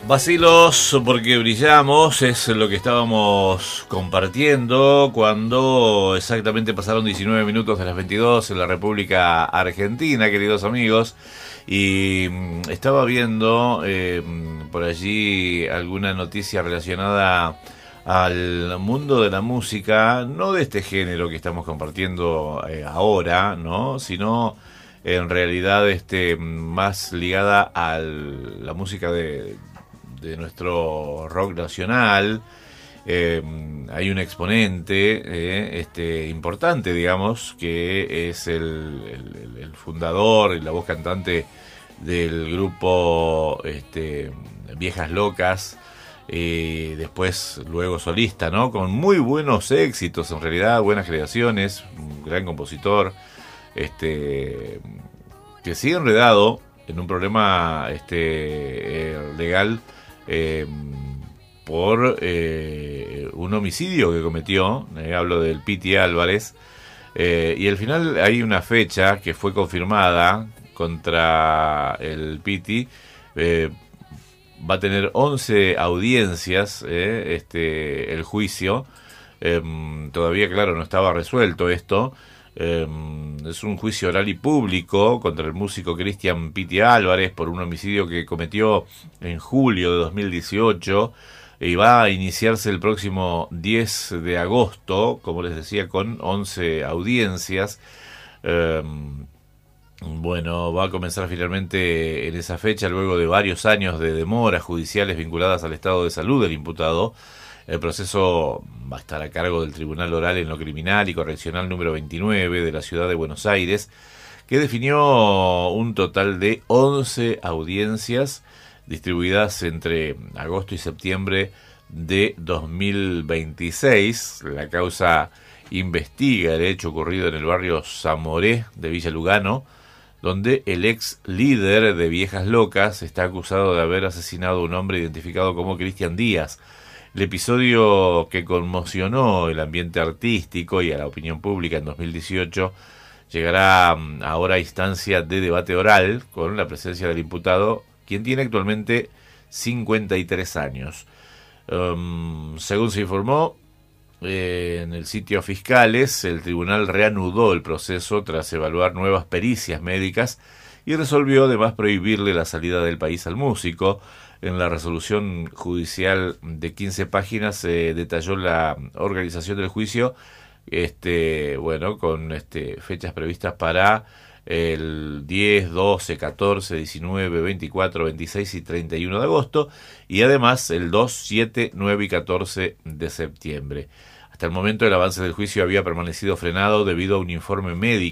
Vacilos porque brillamos es lo que estábamos compartiendo cuando exactamente pasaron 19 minutos de las 22 en la República Argentina, queridos amigos, y estaba viendo por allí alguna noticia relacionada al mundo de la música, no de este género que estamos compartiendo ahora, ¿no? Sino en realidad más ligada a la música de nuestro rock nacional. Hay un exponente importante, digamos, que es el fundador y la voz cantante del grupo Viejas Locas, después luego solista, ¿no? Con muy buenos éxitos, en realidad, buenas creaciones, un gran compositor, que sigue enredado en un problema legal por un homicidio que cometió, hablo del Piti Álvarez, y al final hay una fecha que fue confirmada contra el Piti. Va a tener 11 audiencias el juicio. Todavía, claro, no estaba resuelto esto. Es un juicio oral y público contra el músico Cristian Piti Álvarez por un homicidio que cometió en julio de 2018 y va a iniciarse el próximo 10 de agosto, como les decía, con 11 audiencias. Bueno, va a comenzar finalmente en esa fecha, luego de varios años de demoras judiciales vinculadas al estado de salud del imputado. El proceso va a estar a cargo del Tribunal Oral en lo Criminal y Correccional número 29 de la Ciudad de Buenos Aires, que definió un total de 11 audiencias distribuidas entre agosto y septiembre de 2026. La causa investiga el hecho ocurrido en el barrio Zamoré de Villa Lugano, donde el ex líder de Viejas Locas está acusado de haber asesinado a un hombre identificado como Cristian Díaz. El episodio que conmocionó el ambiente artístico y a la opinión pública en 2018 llegará ahora a instancia de debate oral con la presencia del imputado, quien tiene actualmente 53 años. Según se informó en el sitio Fiscales, el tribunal reanudó el proceso tras evaluar nuevas pericias médicas y resolvió además prohibirle la salida del país al músico. En la resolución judicial de 15 páginas se detalló la organización del juicio, con fechas previstas para el 10, 12, 14, 19, 24, 26 y 31 de agosto, y además el 2, 7, 9 y 14 de septiembre. Hasta el momento el avance del juicio había permanecido frenado debido a un informe médico